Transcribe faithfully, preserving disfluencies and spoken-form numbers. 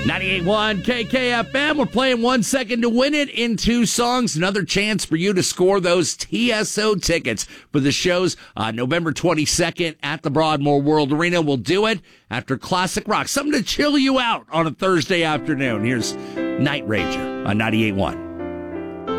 ninety-eight point one K K F M. We're playing One Second to Win It in two songs. Another chance for you to score those T S O tickets for the shows uh, November twenty-second at the Broadmoor World Arena. We'll do it after classic rock. Something to chill you out on a Thursday afternoon. Here's Night Ranger on ninety-eight point one.